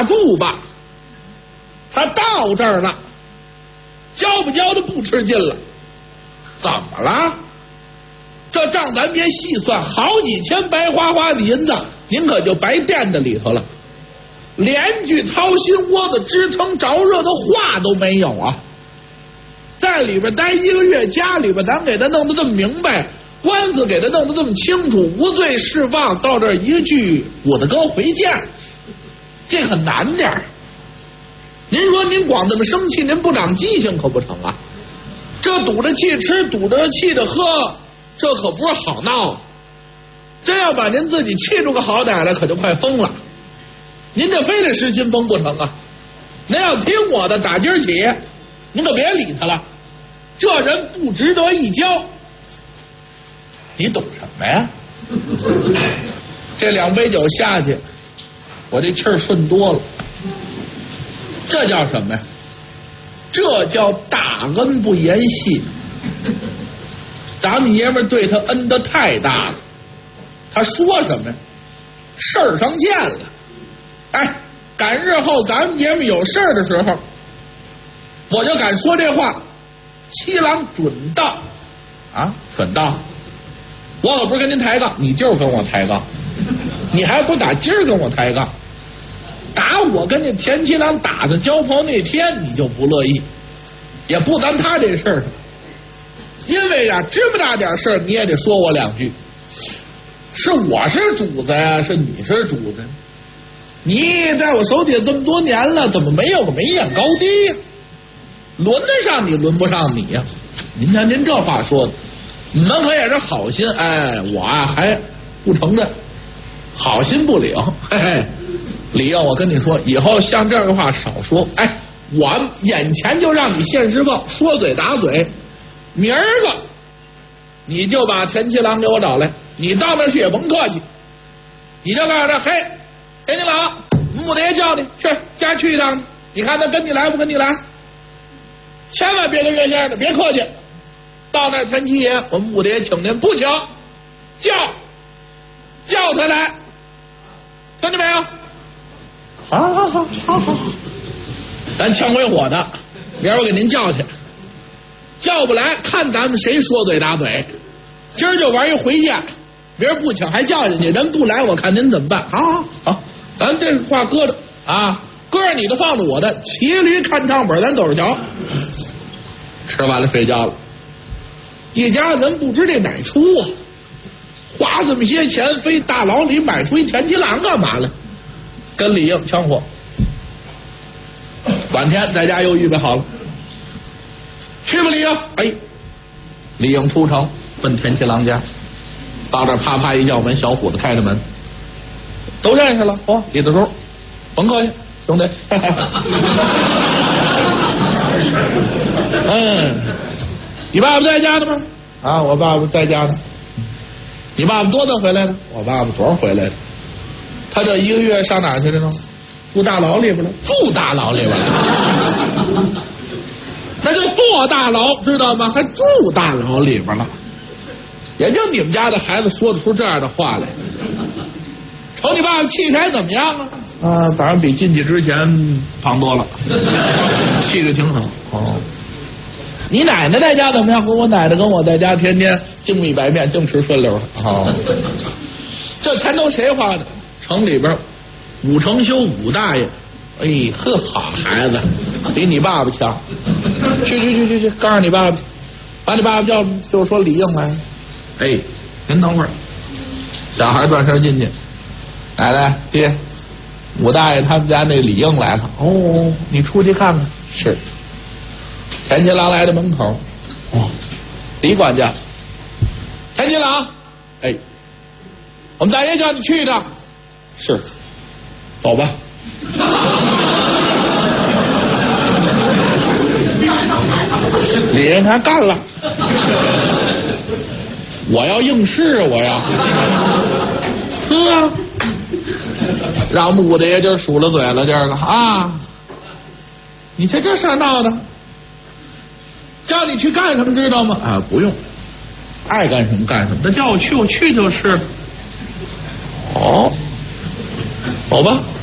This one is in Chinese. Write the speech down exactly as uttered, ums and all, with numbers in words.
打住吧，他到这儿了，交不交的不吃劲了，怎么了？这账咱别细算，好几千白花花的银子，您可就白垫在里头了，连句掏心窝子支撑着热的话都没有啊！在里边待一个月，家里边咱给他弄得这么明白，官司给他弄得这么清楚，无罪释放，到这儿一句我的哥回见，这很难点儿。您说您光这么生气，您不长记性可不成啊！这赌着气吃，赌着气的喝，这可不是好闹。真要把您自己气出个好歹来，可就快疯了。您这非得失心疯不成啊！您要听我的，打今儿起，您可别理他了。这人不值得一交。你懂什么呀？这两杯酒下去，我这气儿顺多了。这叫什么呀？这叫大恩不言谢。咱们爷们对他恩得太大了。他说什么呀？事儿上见了。哎，赶日后咱们爷们有事儿的时候，我就敢说这话。七郎准到啊，准到。我可不是跟您抬杠，你就是跟我抬杠，你还不打今儿跟我抬杠，打我跟那田七郎打的交朋友那天你就不乐意，也不咱他这事儿，因为呀这么大点事儿你也得说我两句，是我是主子呀，是你是主子，你在我手底下这么多年了，怎么没有个眉眼高低呀？轮得上你，轮不上你呀！您看您这话说的，你们可也是好心，哎，我啊还不承认，好心不领。嘿嘿，李应，我跟你说，以后像这样的话少说。哎，我眼前就让你现实报，说嘴打嘴，明儿个你就把田七郎给我找来，你到那去也甭客气，你就告诉他，嘿，田七郎，穆大爷叫你去家去一趟，你看他跟你来不跟你来？千万别跟原先的，别客气。到那田七爷，我们穆大爷请您，不请，叫叫他来，听见没有？好好好好好，咱枪回火的，明儿我给您叫去。叫不来，看咱们谁说嘴打嘴。今儿就玩一回见，明儿不请还叫人家，人不来，我看您怎么办？好好好，咱这话搁着啊。搁着你的放着我的，骑驴看唱本，咱走着瞧。吃完了睡觉了，一家人不知这哪出啊，花这么些钱非大牢里买出一田七郎干嘛了？跟李应枪火，晚天在家又预备好了，去吧李应。哎，李应出城奔田七郎家，到这啪啪一叫门，小伙子开着门，都认识了。哦，李子叔，甭客气。兄弟，嗯，你爸爸在家呢吗？啊，我爸爸在家呢。你爸爸多早回来的？我爸爸昨儿回来的。他这一个月上哪儿去了呢？住大牢里边了。住大牢里边了，那就坐大牢，知道吗？还住大牢里边了。也就你们家的孩子说得出这样的话来。瞅你爸爸气势怎么样啊？啊，反正比进去之前胖多了，气质挺好。哦，你奶奶在家怎么样？我奶奶跟我在家天天精米白面，净吃顺溜的。哦，这钱都谁花的？城里边武承修武大爷，哎呵，好孩子，比你爸爸强。去去去去去，告诉你爸爸，把你爸爸叫，就说李应来。哎，您等会儿，小孩转身进去，奶奶爹。武大爷他们家那李应来了。哦，你出去看看。是。田七郎来到门口。哦，李管家。田七郎，哎，我们大爷叫你去一趟。是。走吧。李应他干了。我要应试啊！我要。呵。让穆大爷今儿数了嘴了，今儿个啊，你瞧这事儿闹的，叫你去干什么知道吗？啊，不用，爱干什么干什么。他叫我去，我去就是。哦，走吧。